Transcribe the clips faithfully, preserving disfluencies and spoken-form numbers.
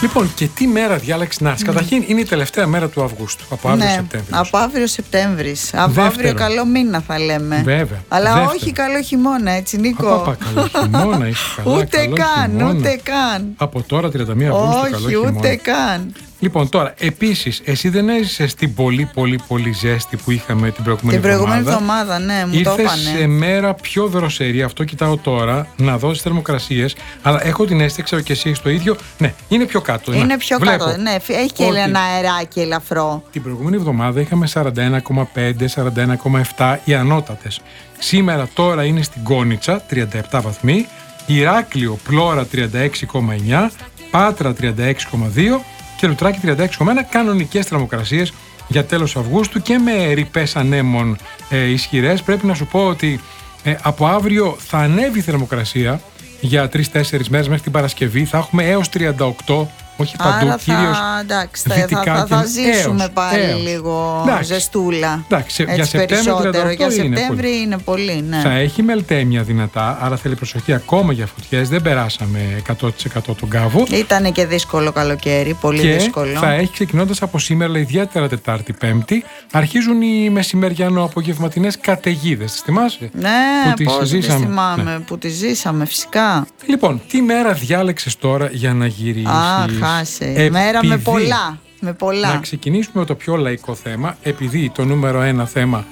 Λοιπόν, και τι μέρα διάλεξε να. Mm. Καταρχήν είναι η τελευταία μέρα του Αυγούστου. Από αύριο ναι, Σεπτέμβρη. Από αύριο Σεπτέμβρη. Από αύριο καλό μήνα θα λέμε. Βέβαια. Αλλά Δεύτερο. Όχι καλό χειμώνα, έτσι, Νίκο. Απα, καλό χειμώνα, είσαι καλά. Ούτε καλό καν, χειμώνα. ούτε καν. Από τώρα τριάντα μία Αυγούστου. Όχι, καλό χειμώνα. ούτε καν. Λοιπόν, τώρα, επίσης, εσύ δεν έζησες την πολύ πολύ πολύ ζέστη που είχαμε την προηγούμενη εβδομάδα. Την προηγούμενη εβδομάδα, εβδομάδα, ναι, μου Ήρθες το είπανε. σε μέρα πιο δροσερή, αυτό κοιτάω τώρα, να δώσεις θερμοκρασίες, αλλά έχω την αίσθηση, ξέρω και εσύ έχεις το ίδιο, ναι, είναι πιο κάτω. Είναι να, πιο βλέπω. κάτω, ναι, έχει και ένα αεράκι ελαφρό. Την προηγούμενη εβδομάδα είχαμε σαράντα ένα κόμμα πέντε, σαράντα ένα κόμμα επτά οι ανώτατες. Σήμερα τώρα είναι στην Κόνιτσα, τριάντα επτά βαθμοί, Ηράκλειο, Πλόρα τριάντα έξι κόμμα εννιά, Πάτρα τριάντα έξι κόμμα δύο και Λουτράκι τριάντα έξι κόμμα ένα, κανονικές θερμοκρασίες για τέλος Αυγούστου και με ρηπές ανέμων ε, ισχυρές. Πρέπει να σου πω ότι ε, από αύριο θα ανέβει η θερμοκρασία για τρεις τέσσερις μέρες μέχρι την Παρασκευή. Θα έχουμε έως τριάντα οκτώ, όχι παντού, άρα θα, κυρίως εντάξει, δυτικά θα, θα, θα ζήσουμε έως, πάλι έως. λίγο εντάξει. ζεστούλα. Εντάξει, έτσι, για Σεπτέμβριο περισσότερο. Για είναι Σεπτέμβρη πολύ. είναι πολύ, ναι. Θα έχει μελτέμια δυνατά, άρα θέλει προσοχή ακόμα για φωτιές. Δεν περάσαμε εκατό τοις εκατό τον κάβο. Ήτανε και δύσκολο καλοκαίρι, πολύ και δύσκολο. Θα έχει ξεκινώντας από σήμερα, αλλά ιδιαίτερα Τετάρτη Πέμπτη, αρχίζουν οι μεσημεριανο-απογευματινές καταιγίδες. Τις θυμάσαι? Ναι, που πώς τις δεν ζήσαμε. θυμάμαι, Ναι. που τις ζήσαμε, φυσικά. Λοιπόν, τι μέρα διάλεξες τώρα για να γυρίσεις? Α, χάσε. Επειδή... Μέρα με πολλά. Με πολλά. Να ξεκινήσουμε με το πιο λαϊκό θέμα, επειδή το νούμερο ένα θέμα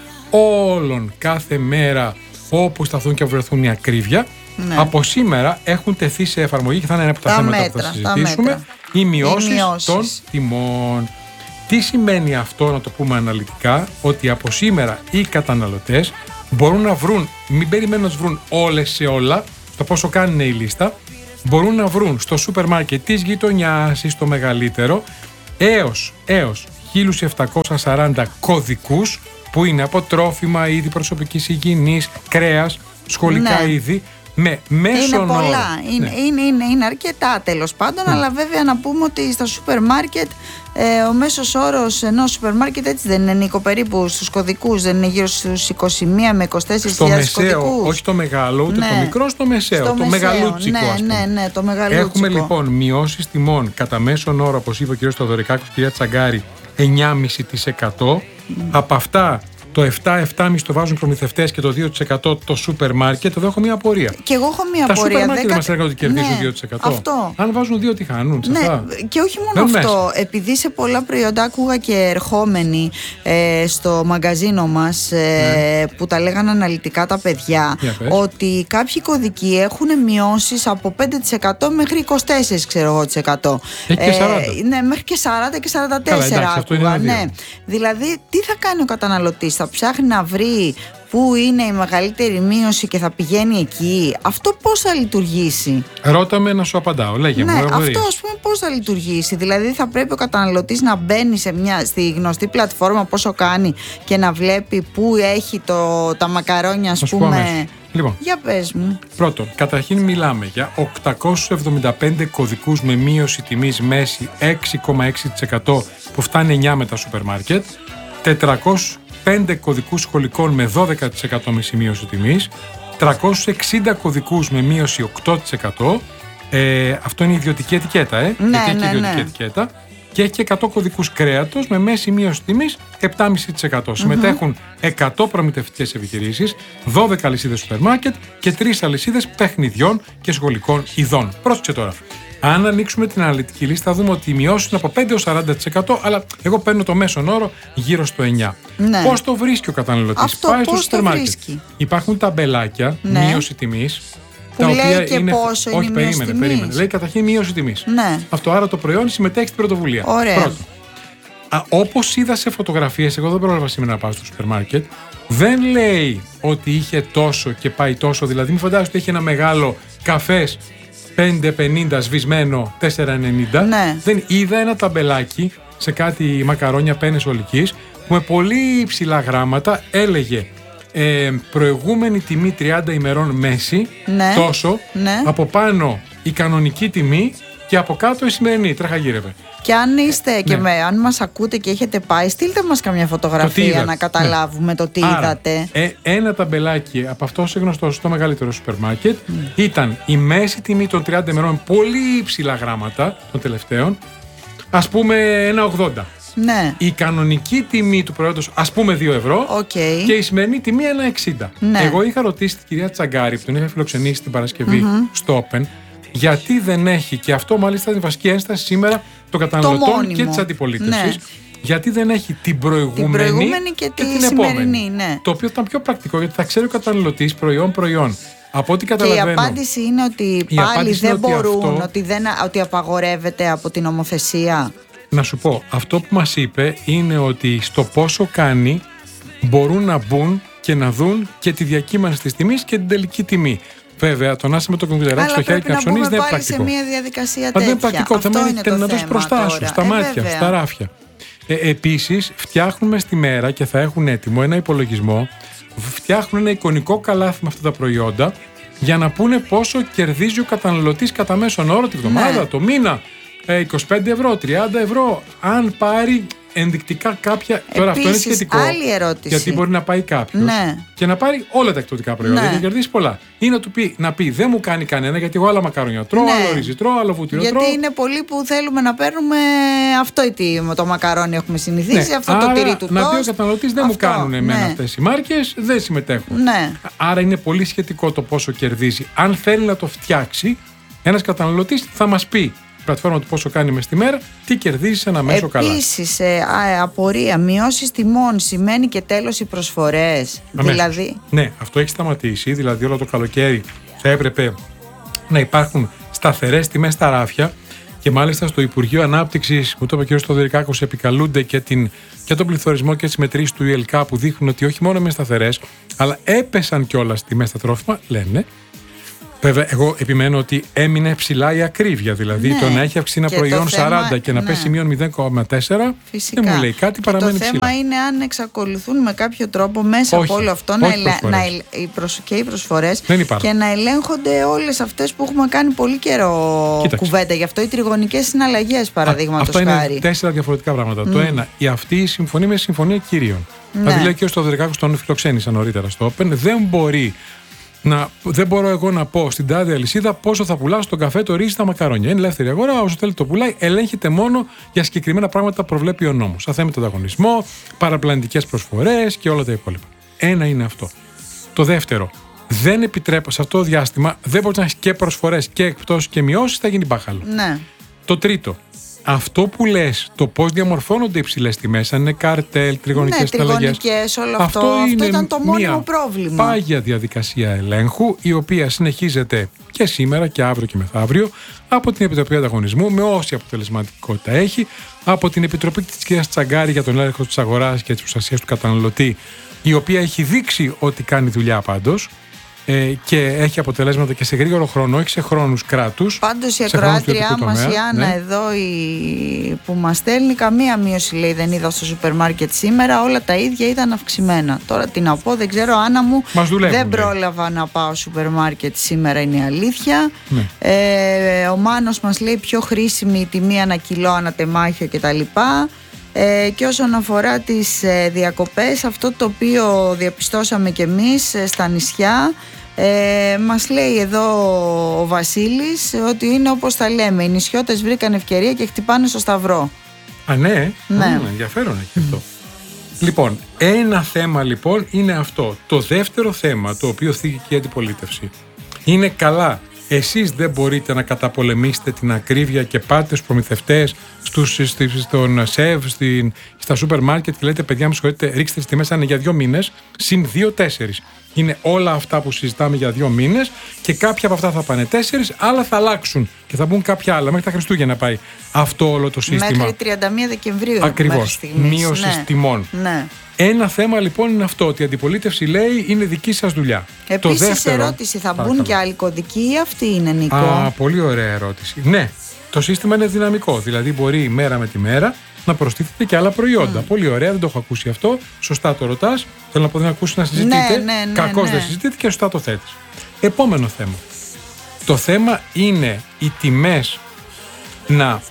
όλων κάθε μέρα όπου σταθούν και βρεθούν η ακρίβεια, ναι. από σήμερα έχουν τεθεί σε εφαρμογή και θα είναι ένα από τα, τα θέματα μέτρα, που θα συζητήσουμε, οι μειώσεις των τιμών. Τι σημαίνει αυτό, να το πούμε αναλυτικά? Ότι από σήμερα οι καταναλωτές μπορούν να βρουν, μην περιμένουν να τους βρουν όλες σε όλα, το πόσο κάνει είναι η λίστα, μπορούν να βρουν στο σούπερ μάρκετ της γειτονιάς ή στο μεγαλύτερο έως, έως χίλια επτακόσια σαράντα κωδικούς που είναι από τρόφιμα, είδη προσωπικής υγιεινής, κρέας, σχολικά ναι. είδη, με μέσον είναι πολλά, όρο. είναι, Ναι. είναι, είναι, είναι αρκετά τέλος πάντων, mm. αλλά βέβαια να πούμε ότι στα σούπερ μάρκετ ε, ο μέσος όρος ενός σούπερ μάρκετ έτσι δεν είναι, Νίκο, περίπου στους κωδικούς δεν είναι γύρω στους είκοσι μία με είκοσι τέσσερις χιλιάδες κωδικούς? Όχι το μεγάλο, ούτε ναι. το μικρό, στο μεσαίο, στο το μεσαίο, μεγαλούτσικο, ναι, ας πούμε. ναι, ναι, το μεγαλούτσικο. Έχουμε λοιπόν μειώσεις τιμών κατά μέσον όρο, όπως είπε ο κ. Στοδωρικάκος και η κυρία Τσαγκάρη, εννιά κόμμα πέντε τοις εκατό. Mm. Από αυτά το επτά επτά κόμμα πέντε τοις εκατό το βάζουν οι προμηθευτές και το δύο τοις εκατό το σούπερ μάρκετ. Εδώ έχω μία απορία. Και εγώ έχω μία τα απορία. Τα σούπερ μάρκετ δεν μας έλεγαν ότι κερδίζουν ναι, δύο τοις εκατό. Αυτό. Αν βάζουν δύο, τι χάνουν? Ναι, αυτά. και όχι μόνο δεν αυτό. μέσα. Επειδή σε πολλά προϊόντα άκουγα και ερχόμενοι ε, στο μαγκαζίνο μας ε, ναι. που τα λέγανε αναλυτικά τα παιδιά, ότι κάποιοι κωδικοί έχουν μειώσεις από πέντε τοις εκατό μέχρι είκοσι τέσσερα τοις εκατό. Έχει και σαράντα. Ε, ναι, μέχρι και σαράντα και σαράντα τέσσερα. Καλά, εντάξει, αυτό είναι ναι. Δηλαδή, τι θα κάνει ο καταναλωτής? Θα ψάχνει να βρει πού είναι η μεγαλύτερη μείωση και θα πηγαίνει εκεί? Αυτό πώς θα λειτουργήσει? Ρώτα με να σου απαντάω. Λέγε ναι, μου. αυτό ας πούμε πώς θα λειτουργήσει? Δηλαδή θα πρέπει ο καταναλωτής να μπαίνει σε μια, στη γνωστή πλατφόρμα πόσο κάνει και να βλέπει πού έχει το, τα μακαρόνια, ας πούμε. Λοιπόν, για πες μου. Πρώτον, καταρχήν μιλάμε για οκτακόσιους εβδομήντα πέντε κωδικούς με μείωση τιμής μέση έξι κόμμα έξι τοις εκατό που φτάνει εννιά με τα σούπερ μάρκετ, τετρακόσιους πέντε κωδικούς σχολικών με δώδεκα τοις εκατό με μείωση τιμής, τριακόσιους εξήντα κωδικούς με μείωση οκτώ τοις εκατό, ε, αυτό είναι η ιδιωτική ετικέτα, ε, ναι, γιατί έχει ναι, και ιδιωτική ναι. ετικέτα, και έχει και εκατό κωδικούς κρέατος με μέση μείωση τιμής επτά κόμμα πέντε τοις εκατό. Mm-hmm. Συμμετέχουν εκατό προμηθευτικές επιχειρήσεις, δώδεκα αλυσίδες σούπερ μάρκετ και τρεις αλυσίδες παιχνιδιών και σχολικών ειδών. Πρόσεξε τώρα. Αν ανοίξουμε την αναλυτική λίστα, θα δούμε ότι οι μειώσεις είναι από πέντε έως σαράντα τοις εκατό, αλλά εγώ παίρνω το μέσον όρο γύρω στο εννιά τοις εκατό. Ναι. Πώς το βρίσκει ο καταναλωτής? Αυτό πάει στο πώς σούπερ μάρκετ. Υπάρχουν ταμπελάκια, ναι. μείωση τιμής. Που τα λέει οποία και είναι... πόσο είναι Όχι, η περίμενε, μείωση περίμενε. τιμής. Λέει καταρχήν μείωση τιμής. Ναι. Αυτό, άρα το προϊόν συμμετέχει στην πρωτοβουλία. Ωραία. Πρώτον. Όπως είδα σε φωτογραφίες, εγώ δεν πρόλαβα σήμερα να πάω στο σούπερ μάρκετ, δεν λέει ότι είχε τόσο και πάει τόσο. Δηλαδή, μην φαντάζεσαι ότι έχει ένα μεγάλο καφές πέντε πενήντα σβησμένο τέσσερα ενενήντα. Ναι. Δεν είδα ένα ταμπελάκι σε κάτι μακαρόνια πένες ολικής που με πολύ υψηλά γράμματα έλεγε ε, προηγούμενη τιμή τριάντα ημερών μέση, ναι. τόσο, ναι. από πάνω η κανονική τιμή και από κάτω η σημερινή. Τρέχα γύρευε. Και αν είστε ναι. και με, αν μας ακούτε και έχετε πάει, στείλτε μας καμιά φωτογραφία να καταλάβουμε ναι. το τι Άρα, είδατε. Ε, ένα ταμπελάκι από αυτό όσο γνωστό στο μεγαλύτερο σούπερ μάρκετ mm. ήταν η μέση τιμή των τριάντα ημερών, πολύ υψηλά γράμματα των τελευταίων, ας πούμε ένα ογδόντα. Ναι. Η κανονική τιμή του προϊόντος, ας πούμε δύο ευρώ, okay. και η σημερινή τιμή ένα εξήντα. Ναι. Εγώ είχα ρωτήσει την κυρία Τσαγκάρη, που τον είχα φιλοξενήσει την Παρασκευή mm-hmm. στο Open, γιατί δεν έχει, και αυτό μάλιστα είναι η βασική ένσταση σήμερα των καταναλωτών το και της αντιπολίτευσης, ναι. γιατί δεν έχει την προηγούμενη, την προηγούμενη και, και την επόμενη. Ναι. Το οποίο ήταν πιο πρακτικό, γιατί θα ξέρει ο καταναλωτής προϊόν-προϊόν. Από ό,τι καταλαβαίνω. Και η απάντηση είναι ότι πάλι δεν ότι μπορούν, αυτό... ότι, δεν, ότι απαγορεύεται από την νομοθεσία. Να σου πω, αυτό που μας είπε είναι ότι στο πόσο κάνει μπορούν να μπουν και να δουν και τη διακύμανση της τιμής και την τελική τιμή. Βέβαια, το να είσαι με το κομπιουτεράκι στο χέρι και να ψωνίζεις δεν είναι πρακτικό. Σε μια διαδικασία τέτοια. Δεν είναι πρακτικό. Αυτό θα είναι να δώσεις μπροστά σου, στα ε, μάτια, βέβαια. Στα ράφια. Ε, επίσης, φτιάχνουμε στη μέρα και θα έχουν έτοιμο ένα υπολογισμό. Φτιάχνουν ένα εικονικό καλάθι με αυτά τα προϊόντα για να πούνε πόσο κερδίζει ο καταναλωτής κατά μέσον όρο τη βδομάδα, ναι. το μήνα. είκοσι πέντε ευρώ, τριάντα ευρώ. Αν πάρει ενδεικτικά κάποια. Επίσης, τώρα αυτό είναι σχετικό. Άλλη ερώτηση. Γιατί μπορεί να πάει κάποιος ναι. και να πάρει όλα τα εκπτωτικά προϊόντα ναι. και κερδίσει πολλά. Ή να του πει, να πει δεν μου κάνει κανένα, γιατί εγώ άλλα μακαρόνια τρώω, ναι. άλλο ρύζι τρώω, άλλο βούτυρο τρώω. Γιατί είναι πολλοί που θέλουμε να παίρνουμε αυτό το μακαρόνι έχουμε συνηθίσει, ναι. αυτό Άρα, το τυρί του να τόστ. πει ο καταναλωτής δεν αυτό, μου κάνουν εμένα ναι. αυτές οι μάρκες, δεν συμμετέχουν. Ναι. Άρα είναι πολύ σχετικό το πόσο κερδίζει. Αν θέλει να το φτιάξει, ένας καταναλωτής θα μας πει. Πλατφόρμα του πόσο κάνει μες τη μέρα, τι κερδίζει σε ένα μέσο καλά. Επίσης, ε, απορία, μειώσεις τιμών σημαίνει και τέλος οι προσφορές. Δηλαδή... Ναι, αυτό έχει σταματήσει. Δηλαδή, όλο το καλοκαίρι θα έπρεπε να υπάρχουν σταθερές τιμές στα ράφια και μάλιστα στο Υπουργείο Ανάπτυξης, που το είπε ο κ. Στοδωρικάκος, επικαλούνται και, την, και τον πληθωρισμό και τις μετρήσεις του ι ελ κέι που δείχνουν ότι όχι μόνο είναι σταθερές, αλλά έπεσαν κιόλας τιμές στα τρόφιμα, λένε. Βέβαια, εγώ επιμένω ότι έμεινε ψηλά η ακρίβεια. Δηλαδή, ναι. το να έχει αυξηθεί ένα προϊόν θέμα, σαράντα και να ναι. πέσει μείον μηδέν κόμμα τέσσερα, δεν μου λέει κάτι, παραμένει ψηλά. Το θέμα είναι αν εξακολουθούν με κάποιο τρόπο μέσα όχι, από όλο αυτό να ελα... να ελ... και οι προσφορές και να ελέγχονται όλες αυτές που έχουμε κάνει πολύ καιρό Κοίταξε. κουβέντα. Γι' αυτό οι τριγωνικές συναλλαγές, παραδείγματος χάρη. Αυτά είναι τέσσερα διαφορετικά πράγματα. Mm. Το ένα, η αυτή η συμφωνία με συμφωνία κυρίων. Ναι. Δηλαδή, λέει και ο Στοδωρικάκος, τον φιλοξένησα νωρίτερα στο Open, δεν μπορεί. Να, δεν μπορώ εγώ να πω στην τάδε αλυσίδα πόσο θα πουλάω στον καφέ, το ρύζι, τα μακαρόνια. Είναι ελεύθερη αγορά, όσο θέλει το πουλάει, ελέγχεται μόνο για συγκεκριμένα πράγματα που προβλέπει ο νόμος. Αθέμητο ανταγωνισμό, παραπλανητικές προσφορές και όλα τα υπόλοιπα. Ένα είναι αυτό. Το δεύτερο, δεν επιτρέπω σε αυτό το διάστημα, δεν μπορεί να έχει και προσφορές και εκπτώσεις και μειώσεις, θα γίνει μπάχαλο. Ναι. Το τρίτο. Αυτό που λες, το πώς διαμορφώνονται οι υψηλές τιμές, αν είναι καρτέλ, τριγωνικές συναλλαγές. Ναι, τριγωνικές, όλο αυτό. Αυτό, αυτό ήταν το μόνιμο πρόβλημα. Πάγια διαδικασία ελέγχου, η οποία συνεχίζεται και σήμερα και αύριο και μεθαύριο από την Επιτροπή Ανταγωνισμού, με όση αποτελεσματικότητα έχει, από την Επιτροπή της κυρίας Τσαγκάρη για τον έλεγχο της αγοράς και της προστασίας του καταναλωτή, η οποία έχει δείξει ότι κάνει δουλειά πάντως. Ε, και έχει αποτελέσματα και σε γρήγορο χρόνο, όχι σε χρόνους κράτους. Πάντως η ακροάτριά μας, η Άννα, ναι. εδώ η... που μας στέλνει, καμία μείωση λέει δεν είδα στο σούπερ μάρκετ σήμερα, όλα τα ίδια ήταν αυξημένα. Τώρα τι να πω, δεν ξέρω, Άννα μου, δουλεύουν, δεν πρόλαβα ναι. να πάω σούπερ μάρκετ σήμερα, είναι η αλήθεια. Ναι. Ε, ο Μάνος μας λέει πιο χρήσιμη η τιμή ανά κιλό, ανά τεμάχιο κτλ. Ε, και όσον αφορά τις ε, διακοπές, αυτό το οποίο διαπιστώσαμε και εμείς ε, στα νησιά, ε, μας λέει εδώ ο Βασίλης ότι είναι όπως τα λέμε, οι νησιώτες βρήκαν ευκαιρία και χτυπάνε στο σταυρό. Α ναι, ναι. Α, ενδιαφέρον έχει αυτό. Mm. Λοιπόν, ένα θέμα λοιπόν είναι αυτό. Το δεύτερο θέμα, το οποίο θίγει και η αντιπολίτευση, είναι καλά. Εσείς δεν μπορείτε να καταπολεμήσετε την ακρίβεια και πάτε στους προμηθευτές, στους, στον ΣΕΒ, στην, στα σούπερ μάρκετ και λέτε παιδιά μου συγχωρείτε, ρίξτε τις τιμές αν είναι για δύο μήνες, συν δύο τέσσερις. Είναι όλα αυτά που συζητάμε για δύο μήνες και κάποια από αυτά θα πάνε τέσσερις, άλλα θα αλλάξουν και θα μπουν κάποια άλλα. Μέχρι τα Χριστούγεννα πάει αυτό όλο το σύστημα. Μέχρι τριάντα μία Δεκεμβρίου. Ακριβώς. Μείωση ναι. τιμών. Ναι. Ένα θέμα λοιπόν είναι αυτό, ότι η αντιπολίτευση λέει είναι δική σας δουλειά. Επίσης, το δεύτερο, ερώτηση, θα μπουν παρακαλώ. Και άλλοι κωδικοί ή αυτή είναι, Νίκο? Α, πολύ ωραία ερώτηση. Ναι, το σύστημα είναι δυναμικό. Δηλαδή μπορεί μέρα με τη μέρα να προστίθεται και άλλα προϊόντα. Mm. Πολύ ωραία, δεν το έχω ακούσει αυτό. Σωστά το ρωτάς. Θέλω να πω δεν ακούσει να συζητείτε. Ναι, ναι, ναι, Κακώς ναι. δεν συζητείτε και σωστά το θέτεις. Επόμενο θέμα. Το θέμα είναι οι τιμές να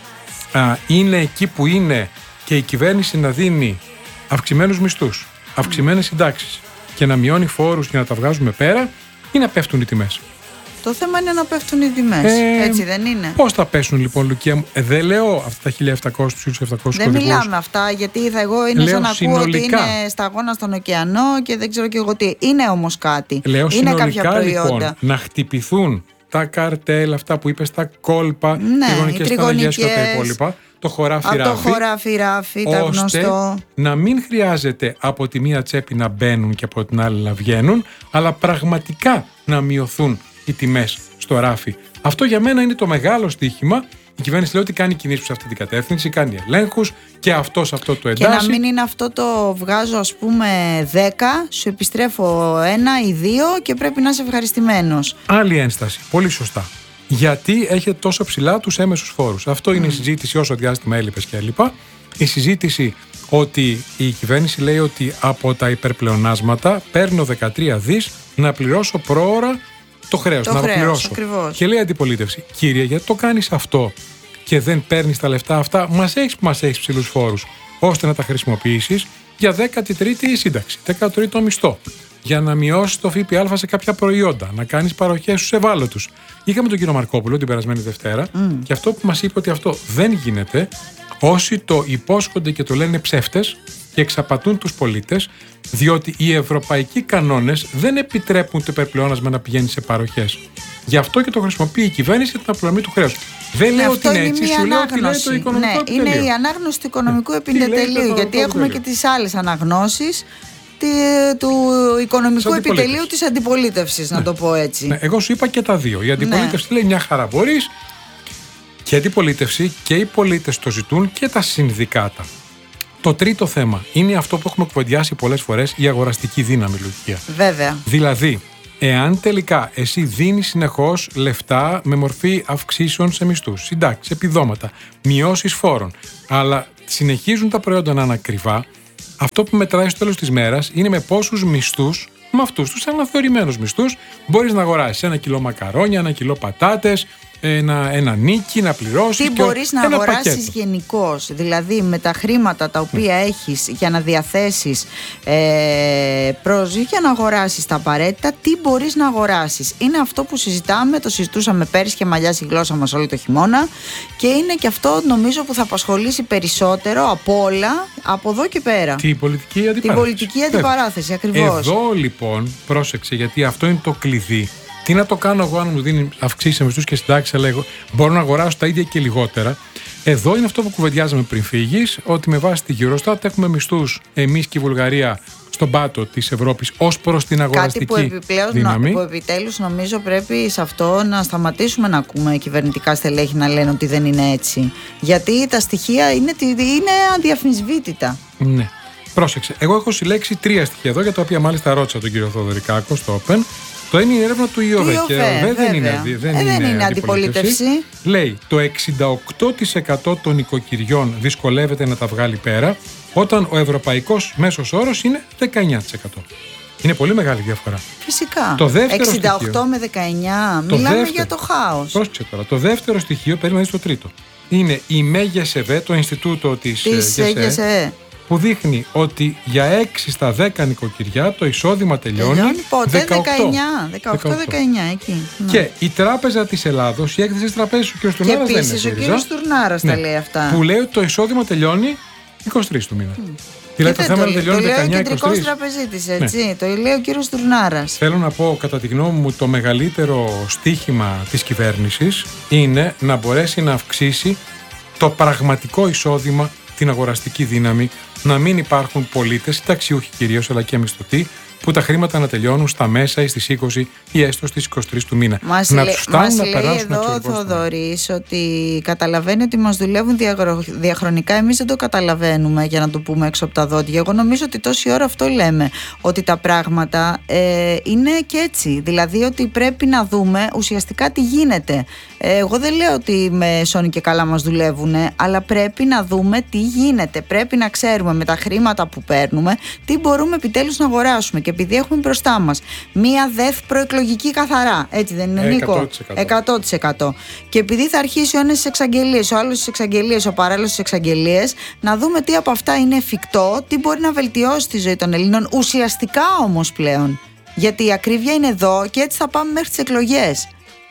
α, είναι εκεί που είναι και η κυβέρνηση να δίνει αυξημένους μισθούς, αυξημένες συντάξεις και να μειώνει φόρους και να τα βγάζουμε πέρα, ή να πέφτουν οι τιμές? Το θέμα είναι να πέφτουν οι τιμές. Ε, Έτσι δεν είναι? Πώς θα πέσουν λοιπόν, Λουκία μου? Ε, δεν λέω αυτά τα χίλια επτακόσια, τους χίλια επτακόσια Δεν κωδικούς. μιλάμε αυτά, γιατί θα εγώ είναι λέω σαν να συνολικά. ακούω ότι είναι σταγόνα στον ωκεανό και δεν ξέρω και εγώ τι. Είναι όμως κάτι. Λέω είναι συνολικά, κάποια προϊόντα. Λοιπόν, να χτυπηθούν τα καρτέλ, αυτά που είπες, τα κόλπα, ναι, τριγωνικές συναλλαγές και τα υπόλοιπα. Το χωράφι ράφι. Το χωράφι ράφι, τα γνωστό. Να μην χρειάζεται από τη μία τσέπη να μπαίνουν και από την άλλη να βγαίνουν, αλλά πραγματικά να μειωθούν οι τιμές στο ράφι. Αυτό για μένα είναι το μεγάλο στοίχημα. Η κυβέρνηση λέει ότι κάνει κινήσεις σε αυτή την κατεύθυνση, κάνει ελέγχους και αυτό σε αυτό το εντάσσει. Και να μην είναι αυτό το βγάζω ας πούμε δέκα, σου επιστρέφω ένα ή δύο και πρέπει να είσαι ευχαριστημένος. Άλλη ένσταση, πολύ σωστά. Γιατί έχετε τόσο ψηλά τους έμεσους φόρους. Αυτό mm. είναι η συζήτηση όσο διάστημα έλειπες και έλειπα. Η συζήτηση ότι η κυβέρνηση λέει ότι από τα υπερπλεονάσματα παίρνω δεκατρία δις να πληρώσω προώρα το χρέος, το να χρέος, πληρώσω. Ακριβώς. Και λέει η αντιπολίτευση, κύριε, γιατί το κάνεις αυτό και δεν παίρνεις τα λεφτά αυτά, μας έχεις που μας έχεις ψηλούς φόρους, ώστε να τα χρησιμοποιήσεις για δέκατη τρίτη σύνταξη, δέκατο τρίτο μισθό, για να μειώσεις το ΦΠΑ σε κάποια προϊόντα, να κάνεις παροχές στους ευάλωτους. Είχαμε τον κύριο Μαρκόπουλο την περασμένη Δευτέρα mm. και αυτό που μας είπε ότι αυτό δεν γίνεται, όσοι το υπόσχονται και το λένε ψεύτες και εξαπατούν τους πολίτες, διότι οι ευρωπαϊκοί κανόνες δεν επιτρέπουν το υπερπλεόνασμα να πηγαίνει σε παροχές. Γι' αυτό και το χρησιμοποιεί η κυβέρνηση για την απλωμή του χρέους. Δεν λέω ότι είναι έτσι, σου λέω ότι λέει το οικονομικό ναι, επιτελείο. Είναι η ανάγνωση του οικονομικού ναι. επιτελείου, γιατί έχουμε και τις άλλες αναγνώσεις του οικονομικού επιτελείου της αντιπολίτευσης, ναι. να το πω έτσι. Ναι, εγώ σου είπα και τα δύο. Η αντιπολίτευση ναι. λέει μια χαρά μπορείς, και η αντιπολίτευση και οι πολίτες το ζητούν και τα συνδικάτα. Το τρίτο θέμα είναι αυτό που έχουμε κουβεντιάσει πολλές φορές, η αγοραστική δύναμη, Λουκία. Βέβαια. Δηλαδή, εάν τελικά εσύ δίνεις συνεχώς λεφτά με μορφή αυξήσεων σε μισθούς, συντάξεις, επιδόματα, μειώσεις φόρων, αλλά συνεχίζουν τα προϊόντα να είναι ακριβά, αυτό που μετράει στο τέλος της μέρας είναι με πόσους μισθούς, με αυτούς τους αναθεωρημένους μισθούς, μπορείς να αγοράσεις ένα κιλό μακαρόνια, ένα κιλό πατάτες, ένα, ένα νίκι να πληρώσεις. Τι μπορείς να αγοράσεις γενικώς, δηλαδή με τα χρήματα τα οποία mm. έχεις για να διαθέσεις ε, προς, για να αγοράσεις τα απαραίτητα, τι μπορείς να αγοράσεις. Είναι αυτό που συζητάμε, το συζητούσαμε πέρυσι και μαλλιάσει η γλώσσα μας όλο το χειμώνα, και είναι και αυτό νομίζω που θα απασχολήσει περισσότερο από όλα από εδώ και πέρα. Την πολιτική αντιπαράθεση. Την πολιτική αντιπαράθεση, ακριβώς. Εδώ λοιπόν, πρόσεξε, γιατί αυτό είναι το κλειδί. Τι να το κάνω εγώ αν μου δίνει αυξήσεις σε μισθούς και συντάξεις, αλλά εγώ μπορώ να αγοράσω τα ίδια και λιγότερα. Εδώ είναι αυτό που κουβεντιάζαμε πριν φύγεις, ότι με βάση τη Eurostat έχουμε μισθούς εμείς και η Βουλγαρία στον πάτο της Ευρώπης ως προς την αγοραστική δύναμη. Κάτι που επιπλέον, δύναμη. Που επιτέλους νομίζω πρέπει σε αυτό να σταματήσουμε να ακούμε κυβερνητικά στελέχη να λένε ότι δεν είναι έτσι. Γιατί τα στοιχεία είναι, είναι αδιαφυσβήτητα. Ναι. Πρόσεξε. Εγώ έχω συλλέξει τρία στοιχεία εδώ, για τα οποία μάλιστα ρώτησα τον κύριο Θοδωρικάκο στο Open. Το είναι η έρευνα του ΙΟΒΕ και ΙΟΒΕ δεν είναι, δεν ε, είναι, δεν είναι αντιπολίτευση. Λέει το εξήντα οκτώ τοις εκατό των οικοκυριών δυσκολεύεται να τα βγάλει πέρα, όταν ο ευρωπαϊκός μέσος όρος είναι δεκαεννιά τοις εκατό. Είναι πολύ μεγάλη διαφορά. Φυσικά. Το δεύτερο εξήντα οκτώ στοιχείο, με δεκαεννιά. Μιλάμε δεύτερο, για το χάος. Πρόσεξε τώρα. Το δεύτερο στοιχείο, παίρνει να δεις το τρίτο. Είναι η ΜΕΓΕΣΕΒΕ, το Ινστιτούτο της ΓΕΣΕ, που δείχνει ότι για έξι στα δέκα νοικοκυριά το εισόδημα τελειώνει. Τελειώνει πότε, δεκαεννιά, δεκαοκτώ δεκαεννιά εκεί. Ναι. Και η Τράπεζα της Ελλάδος, η έκθεση της Τραπέζης, ο κ. Τουρνάρας δεν είναι. Και επίσης ο κ. Τουρνάρας ναι, τα λέει αυτά. Που λέει ότι το εισόδημα τελειώνει είκοσι τρεις του μήνα. Mm. Δηλαδή το θέμα δεν τελειώνει δεκαεννιά είκοσι τρεις. Το λέει ο κεντρικός τραπεζίτης, έτσι. Ναι. Το λέει ο κ. Τουρνάρας. Θέλω να πω, κατά τη γνώμη μου, το μεγαλύτερο στίχημα της κυβέρνησης είναι να μπορέσει να αυξήσει το πραγματικό εισόδημα, την αγοραστική δύναμη, να μην υπάρχουν πολίτες, συνταξιούχοι κυρίως, αλλά και μισθωτοί, που τα χρήματα να τελειώνουν στα μέσα ή στις είκοσι ή έστω στις είκοσι τρεις του μήνα. Μας να λέ, τους φτάνουν να λέει περάσουν εδώ ο Θοδωρής ότι καταλαβαίνει ότι μας δουλεύουν διαγρο, διαχρονικά. Εμείς δεν το καταλαβαίνουμε, για να το πούμε έξω από τα δόντια. Εγώ νομίζω ότι τόση ώρα αυτό λέμε, ότι τα πράγματα ε, είναι και έτσι. Δηλαδή ότι πρέπει να δούμε ουσιαστικά τι γίνεται. Εγώ δεν λέω ότι με σώνει και καλά μας δουλεύουν, αλλά πρέπει να δούμε τι γίνεται. Πρέπει να ξέρουμε με τα χρήματα που παίρνουμε τι μπορούμε επιτέλους να αγοράσουμε. Και επειδή έχουμε μπροστά μας μία ΔΕΘ προεκλογική καθαρά, έτσι δεν είναι, Νίκο? εκατό τοις εκατό. Και επειδή θα αρχίσει ο ένας στις εξαγγελίες, ο άλλος στις εξαγγελίες, ο παράλληλος στις εξαγγελίες, να δούμε τι από αυτά είναι εφικτό, τι μπορεί να βελτιώσει τη ζωή των Ελλήνων ουσιαστικά όμως πλέον. Γιατί η ακρίβεια είναι εδώ και έτσι θα πάμε μέχρι τις εκλογές.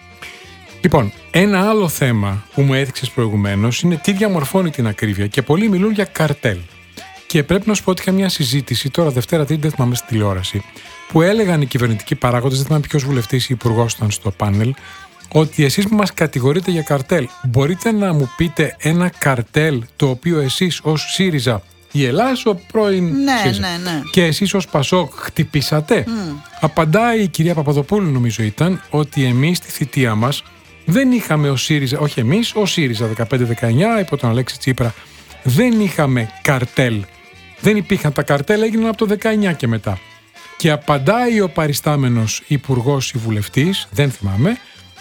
Λοιπόν, ένα άλλο θέμα που μου έδειξες προηγουμένως είναι τι διαμορφώνει την ακρίβεια. Και πολλοί μιλούν για καρτέλ. Και πρέπει να σου πω ότι είχα μια συζήτηση τώρα Δευτέρα Τρίτη, δεν θυμάμαι, στη τηλεόραση, που έλεγαν οι κυβερνητικοί παράγοντες, δεν θυμάμαι ποιος βουλευτής ή υπουργός ήταν στο πάνελ, ότι εσείς που μας κατηγορείτε για καρτέλ, μπορείτε να μου πείτε ένα καρτέλ το οποίο εσείς ως ΣΥΡΙΖΑ, η Ελλάς, ο πρώην ναι, ΣΥΡΙΖΑ, ναι, ναι. και εσείς ως ΠΑΣΟΚ χτυπήσατε? Mm. Απαντάει η κυρία Παπαδοπούλου, νομίζω ήταν, ότι εμείς στη θητεία μας δεν είχαμε ως ΣΥΡΙΖΑ, όχι εμείς, ως ΣΥΡΙΖΑ δεκαπέντε δεκαεννιά, υπό τον Αλέξη Τσίπρα, δεν είχαμε καρτέλ. Δεν υπήρχαν τα καρτέλ, έγιναν από το δεκαεννιά και μετά. Και απαντάει ο παριστάμενος υπουργός ή βουλευτής, δεν θυμάμαι,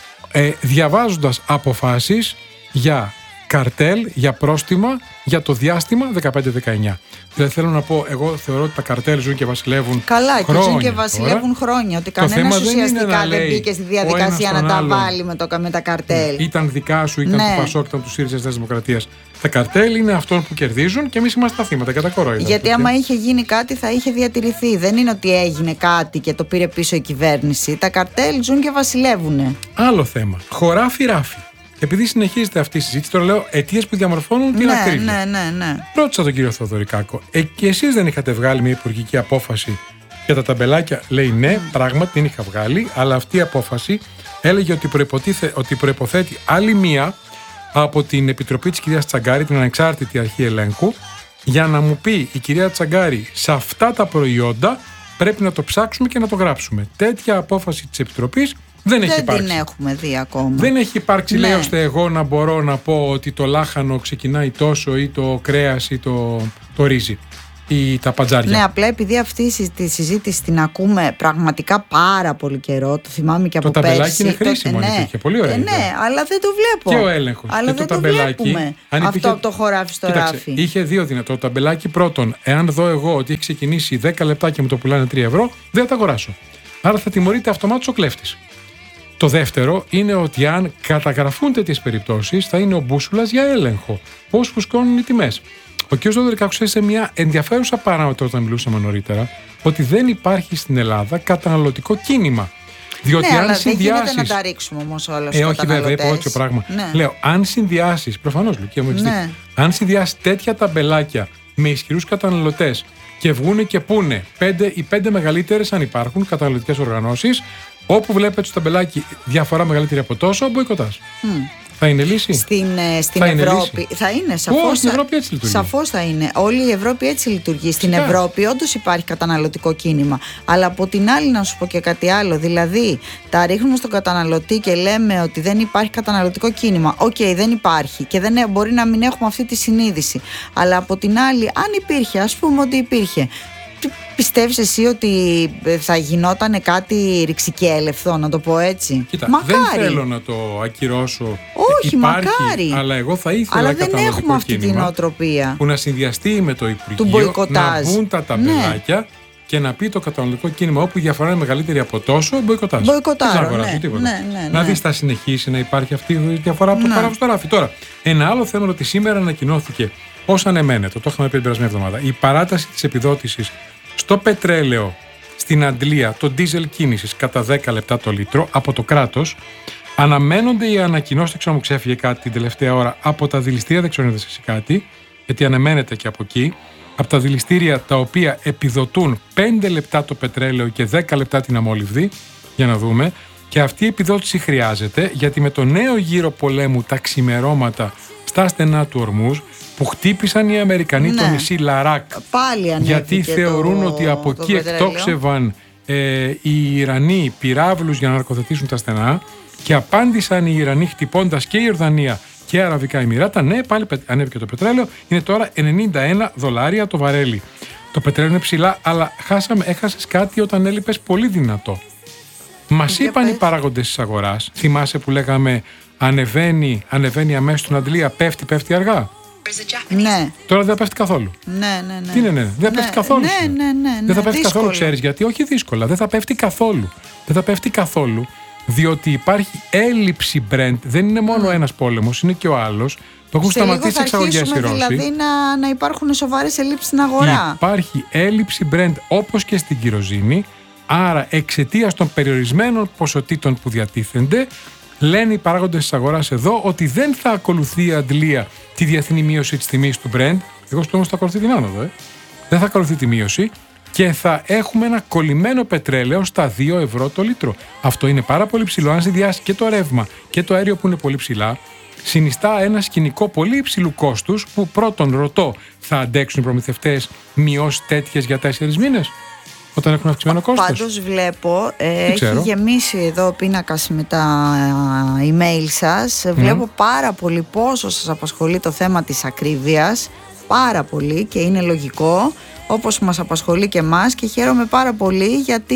ε, διαβάζοντας αποφάσεις για καρτέλ, για πρόστιμα, για το διάστημα δεκαπέντε δεκαεννιά. Δηλαδή θέλω να πω, εγώ θεωρώ ότι τα καρτέλ ζουν και βασιλεύουν. Καλά, χρόνια. Και ζουν και βασιλεύουν τώρα. χρόνια. Ότι κανένας ουσιαστικά δεν, δεν μπήκε στη διαδικασία να τα άλλον βάλει με, το, με τα καρτέλ. Ήταν δικά σου, ήταν ναι. του ΠΑΣΟΚ, ήταν του ΣΥΡΙΖΑ, της Δημοκρατίας. Τα καρτέλ είναι αυτών που κερδίζουν και εμείς είμαστε τα θύματα και τα κορόιδα. Γιατί άμα είχε γίνει κάτι θα είχε διατηρηθεί. Δεν είναι ότι έγινε κάτι και το πήρε πίσω η κυβέρνηση. Τα καρτέλ ζουν και βασιλεύουν. Άλλο θέμα. Χωράφι ράφι. Επειδή συνεχίζεται αυτή η συζήτηση, τώρα λέω αιτίες που διαμορφώνουν την ναι, ακρίβεια. Ναι, ναι, ναι. Ρώτησα τον κύριο Θοδωρικάκο, ε, και εσείς δεν είχατε βγάλει μια υπουργική απόφαση για τα ταμπελάκια? Λέει ναι, mm. πράγματι την είχα βγάλει, αλλά αυτή η απόφαση έλεγε ότι, ότι προϋποθέτει άλλη μία από την Επιτροπή της κυρίας Τσαγκάρη, την ανεξάρτητη αρχή ελέγχου, για να μου πει η κυρία Τσαγκάρη, σε αυτά τα προϊόντα πρέπει να το ψάξουμε και να το γράψουμε. Τέτοια απόφαση της Επιτροπής δεν, δεν έχει υπάρξει. Δεν την έχουμε δει ακόμα. Δεν έχει υπάρξει, ναι. λέει, ώστε εγώ να μπορώ να πω ότι το λάχανο ξεκινάει τόσο ή το κρέας ή το, το ρύζι ή τα παντζάρια. Ναι, απλά επειδή αυτή τη συζήτηση την ακούμε πραγματικά πάρα πολύ καιρό, το θυμάμαι και από το πέρσι. Το ταμπελάκι είναι χρήσιμο, το, αν υπήρχε. Πολύ ωραία. Ε, ναι, αλλά δεν το βλέπω. Και ο έλεγχος. Αλλά και δεν το, το βλέπουμε αν αυτό υπήρχε... από το χωράφι στο Κοίταξε, ράφι. Είχε δύο δυνατό. Το ταμπελάκι πρώτον, εάν δω εγώ ότι έχει ξεκινήσει δέκα λεπτά και μου το πουλάνε τρία ευρώ, δεν θα τα αγοράσω. Άρα θα τιμωρείται αυτομάτως ο κλέφτης. Το δεύτερο είναι ότι αν καταγραφούν τέτοιες περιπτώσεις, θα είναι ο μπούσουλας για έλεγχο. Πώς φουσκώνουν οι τιμές. Ο κ. Δωδωρικάκος έζησε μια ενδιαφέρουσα παράμετρο όταν μιλούσαμε νωρίτερα, ότι δεν υπάρχει στην Ελλάδα καταναλωτικό κίνημα. Διότι ναι, αν αλλά συνδυάσεις. Δεν γίνεται να τα ρίξουμε όμως όλα στους ε, όχι βέβαια, είπα όποιο πράγμα. Ναι. Λέω, αν συνδυάσεις, προφανώς Λουκία μου έχεις ναι. δει, αν συνδυάσεις τέτοια ταμπελάκια με ισχυρούς καταναλωτές και βγούνε και πούνε πέντε, οι πέντε μεγαλύτερες, αν υπάρχουν, καταναλωτικές οργανώσεις, όπου βλέπετε στο ταμπελάκι διαφορά μεγαλύτερη από τόσο, μποϊκοτάς. Mm. Θα είναι λύση. Στην, στην θα Ευρώπη. Είναι θα είναι, σαφώς. Oh, στην Ευρώπη έτσι λειτουργεί. Σαφώς θα είναι. Όλη η Ευρώπη έτσι λειτουργεί. Στην Φυσικά. Ευρώπη όντως υπάρχει καταναλωτικό κίνημα. Αλλά από την άλλη, να σου πω και κάτι άλλο. Δηλαδή, τα ρίχνουμε στον καταναλωτή και λέμε ότι δεν υπάρχει καταναλωτικό κίνημα. Οκ, okay, δεν υπάρχει. Και δεν, μπορεί να μην έχουμε αυτή τη συνείδηση. Αλλά από την άλλη, αν υπήρχε, ας πούμε ότι υπήρχε. Πιστεύεις εσύ ότι θα γινόταν κάτι ρηξικέλευθο, να το πω έτσι? Κοίτα, μακάρι. Δεν θέλω να το ακυρώσω. Όχι, υπάρχει, μακάρι. Αλλά εγώ θα ήθελα αλλά δεν έχουμε αυτή την νοοτροπία που να συνδυαστεί με το Υπουργείο, να βγουν τα ταμπελάκια ναι. και να πει το καταναλωτικό κίνημα όπου η διαφορά είναι μεγαλύτερη από τόσο, μποϊκοτάζ. Μποϊκοτάζ. Ναι, ναι, ναι, να δεις θα συνεχίσει να υπάρχει αυτή η διαφορά από το ναι. χωράφι στο ράφι. Τώρα, ένα άλλο θέμα είναι ότι σήμερα ανακοινώθηκε ως ανεμένετο, το είχαμε πει την περασμένη εβδομάδα, η παράταση της επιδότησης στο πετρέλαιο στην Αντλία, το ντίζελ κίνησης κατά δέκα λεπτά το λίτρο από το κράτος. Αναμένονται οι ανακοινώσεις, δεν ξέρω μου ξέφυγε κάτι την τελευταία ώρα, από τα δηληστήρια, δεν ξέρω αν εσύ κάτι, γιατί αναμένεται και από εκεί, από τα δηληστήρια τα οποία επιδοτούν πέντε λεπτά το πετρέλαιο και δέκα λεπτά την αμόλυβδη, για να δούμε, και αυτή η επιδότηση χρειάζεται, γιατί με το νέο γύρο πολέμου τα ξημερώματα στα στενά του Ορμούζ, που χτύπησαν οι Αμερικανοί ναι. το νησί Λαράκ. Πάλι γιατί θεωρούν το, ότι από εκεί εκτόξευαν ε, οι Ιρανοί πυράβλους για να ναρκοθετήσουν τα στενά, και απάντησαν οι Ιρανοί χτυπώντας και η Ιορδανία και η Αραβικά Εμιράτα. Ναι, πάλι ανέβηκε το πετρέλαιο, είναι τώρα ενενήντα ένα δολάρια το βαρέλι. Το πετρέλαιο είναι ψηλά, αλλά χάσαμε, έχασες κάτι όταν έλειπες πολύ δυνατό. Μας είπαν πες. οι παράγοντες της αγοράς, θυμάσαι που λέγαμε ανεβαίνει, ανεβαίνει αμέσως στην αντλία, πέφτει, πέφτει αργά. Ναι. Τώρα δεν θα πέφτει καθόλου. Ναι, ναι, ναι. Τι είναι, ναι, δεν θα ναι, πέφτει καθόλου. Ναι, ναι, ναι, ναι, δεν θα πέφτει δύσκολο. καθόλου, ξέρεις γιατί? Όχι δύσκολα, δεν θα πέφτει καθόλου. Δεν θα πέφτει καθόλου, διότι υπάρχει έλλειψη Brent. Δεν είναι μόνο mm. ένας πόλεμος, είναι και ο άλλος. Το έχουν σταματήσει εξαγωγές οι Ρώσοι. Δηλαδή να, να υπάρχουν σοβαρές ελλείψεις στην αγορά. Υπάρχει έλλειψη Brent όπως και στην κυροζήνη. Άρα, εξαιτίας των περιορισμένων ποσοτήτων που διατίθενται, λένε οι παράγοντες της αγοράς εδώ ότι δεν θα ακολουθεί η αντλία τη διεθνή μείωση της τιμής του Brent. Εγώ σου πω όμως θα ακολουθεί την άνοδο. Ε. Δεν θα ακολουθεί τη μείωση και θα έχουμε ένα κολλημένο πετρέλαιο στα δύο ευρώ το λίτρο. Αυτό είναι πάρα πολύ ψηλό. Αν συνδυάσει και το ρεύμα και το αέριο που είναι πολύ ψηλά, συνιστά ένα σκηνικό πολύ υψηλού κόστους που πρώτον ρωτώ, θα αντέξουν οι προμηθευτές μειώσεις τέτοιες για τέσσερις μήνες? Όταν έχουν αυξημένο κόστος. Πάντως βλέπω, ε, έχει γεμίσει εδώ ο πίνακας με τα ε, email σας. Mm. Βλέπω πάρα πολύ πόσο σας απασχολεί το θέμα της ακρίβειας. Πάρα πολύ και είναι λογικό, όπως μας απασχολεί και εμάς, και χαίρομαι πάρα πολύ γιατί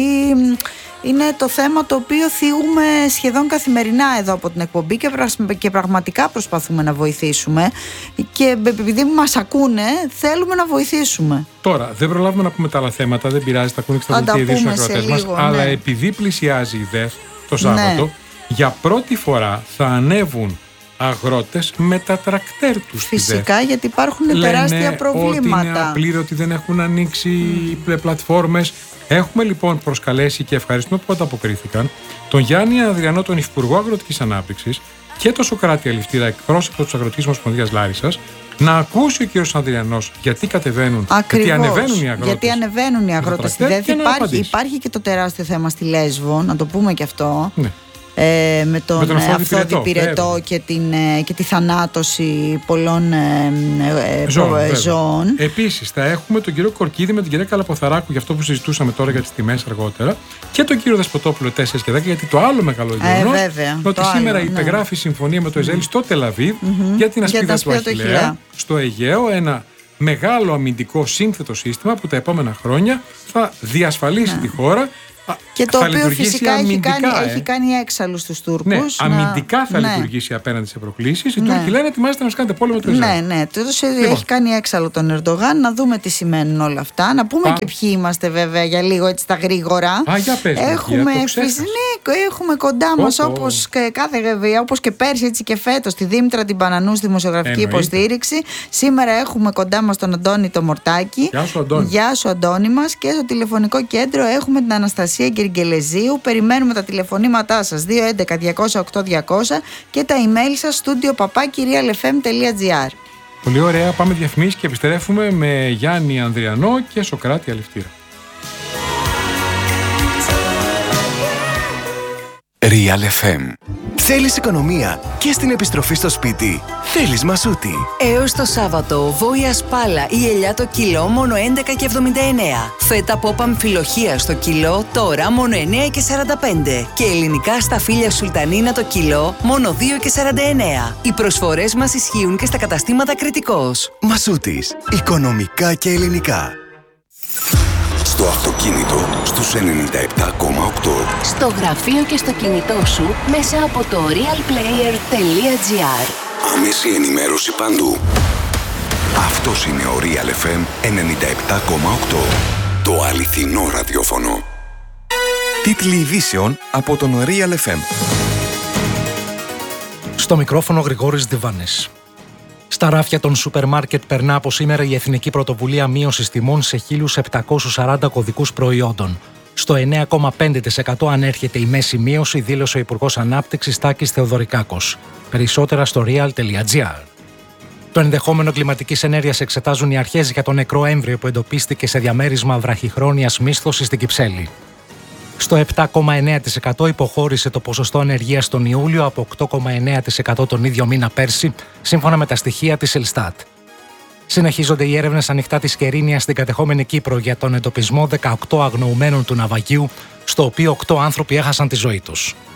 είναι το θέμα το οποίο θίγουμε σχεδόν καθημερινά εδώ από την εκπομπή και, και πραγματικά προσπαθούμε να βοηθήσουμε και επειδή μας ακούνε θέλουμε να βοηθήσουμε. Τώρα δεν προλάβουμε να πούμε τα άλλα θέματα, δεν πειράζει, τα ακούνε και στα δελτία ειδήσεων ακροατές μας, ναι. Αλλά επειδή πλησιάζει η ΔΕΘ το Σάββατο, ναι. Για πρώτη φορά θα ανέβουν αγρότες με τα τρακτέρ τους. Φυσικά, γιατί υπάρχουν λένε τεράστια προβλήματα. Ότι είναι απλήρωτοι, δεν έχουν ανοίξει mm. πλατφόρμες. Έχουμε λοιπόν προσκαλέσει και ευχαριστούμε που ανταποκρίθηκαν τον Γιάννη Ανδριανό, τον Υφυπουργό Αγροτικής Ανάπτυξης, και τον Σωκράτη Αληφτήρα, εκπρόσωπο της Αγροτικής Ομοσπονδίας Λάρισσας, να ακούσει ο κύριος Ανδριανός γιατί κατεβαίνουν, Ακριβώς, γιατί ανεβαίνουν οι αγρότες. Γιατί ανεβαίνουν οι αγρότες. Υπάρχει, υπάρχει και το τεράστιο θέμα στη Λέσβο, να το πούμε και αυτό. Ναι. Ε, με τον, τον αυθόδη πυρετό και, την, και τη θανάτωση πολλών ε, ε, ζώων. ζώων. Επίσης θα έχουμε τον κύριο Κορκίδη με την κυρία Καλαποθαράκου για αυτό που συζητούσαμε τώρα για τις τιμές αργότερα, και τον κύριο Δεσποτόπουλο τέσσερα και δέκα, γιατί το άλλο μεγάλο γεγονός ε, ότι σήμερα άλλο, υπεγράφει ναι. συμφωνία με το Εζέλη mm. στο Τελαβίβ mm-hmm. για την ασπίδα του Αχιλλέα στο Αιγαίο, ένα μεγάλο αμυντικό σύνθετο σύστημα που τα επόμενα χρόνια θα διασφαλίσει ναι. τη χώρα. Και το οποίο φυσικά έχει κάνει, ε. έχει κάνει έξαλλους στους Τούρκους. Ναι, αμυντικά θα ναι. λειτουργήσει απέναντι σε προκλήσεις. Οι ναι. Τούρκοι λένε ετοιμάζεται να μας κάνετε πόλεμο το Ισραήλ. Ναι, ναι. Τόσο λοιπόν. Έχει κάνει έξαλλο τον Ερντογάν. Να δούμε τι σημαίνουν όλα αυτά. Να πούμε Α. και ποιοι είμαστε βέβαια για λίγο έτσι τα γρήγορα. Α, για πες, έχουμε, για, ναι, έχουμε κοντά μας όπως και, κάθε, όπως και πέρσι έτσι και φέτος τη Δήμητρα την Πανανού στη δημοσιογραφική Εννοείται. υποστήριξη. Σήμερα έχουμε κοντά μας τον Αντώνη το Μορτάκη. Γεια σου, Αντώνη. Γεια σου, Αντώνη μας. Και στο τηλεφωνικό κέντρο έχουμε την Αναστασία Γεργελεζίου. Περιμένουμε τα τηλεφωνήματά σας δύο έντεκα διακόσια οκτώ διακόσια και τα email σας studio παπάκι real f m τελεία g r. Πολύ ωραία, πάμε διαφημίσεις και επιστρέφουμε με Γιάννη Ανδριανό και Σωκράτη Αληφτήρα. Real εφ εμ. Θέλεις οικονομία και στην επιστροφή στο σπίτι? Θέλεις Μασούτη. Έως το Σάββατο, βόηα σπάλα ή ελιά το κιλό μόνο έντεκα και εβδομήντα εννέα. Φέτα πόπ αμφιλοχία στο κιλό τώρα μόνο εννέα και σαράντα πέντε. Και ελληνικά σταφύλια σουλτανίνα το κιλό μόνο δύο και σαράντα εννέα. Οι προσφορές μας ισχύουν και στα καταστήματα Κρητικός. Μασούτης. Οικονομικά και ελληνικά. Στο αυτοκίνητο στους ενενήντα επτά κόμμα οκτώ. Στο γραφείο και στο κινητό σου μέσα από το real player τελεία g r. Άμεση ενημέρωση παντού. Αυτός είναι ο Real εφ εμ ενενήντα επτά κόμμα οκτώ. Το αληθινό ραδιόφωνο. Τίτλοι ειδήσεων από τον Real εφ εμ. Στο μικρόφωνο Γρηγόρης Διβάνης. Στα ράφια των σούπερ μάρκετ περνά από σήμερα η Εθνική Πρωτοβουλία Μείωσης Τιμών σε χίλια επτακόσιους σαράντα κωδικούς προϊόντων. Στο εννέα κόμμα πέντε τοις εκατό ανέρχεται η μέση μείωση, δήλωσε ο Υπουργός Ανάπτυξης Τάκης Θεοδωρικάκος. Περισσότερα στο real τελεία g r. Το ενδεχόμενο κλιματικής ενέργειας εξετάζουν οι αρχές για το νεκρό έμβριο που εντοπίστηκε σε διαμέρισμα βραχυχρόνιας μίσθωσης στην Κυψέλη. Στο επτά κόμμα εννέα τοις εκατό υποχώρησε το ποσοστό ανεργίας τον Ιούλιο από οκτώ κόμμα εννέα τοις εκατό τον ίδιο μήνα πέρσι, σύμφωνα με τα στοιχεία της Ελστάτ. Συνεχίζονται οι έρευνες ανοιχτά της Κερίνιας στην κατεχόμενη Κύπρο για τον εντοπισμό δεκαοκτώ αγνοουμένων του ναυαγίου, στο οποίο οκτώ άνθρωποι έχασαν τη ζωή τους.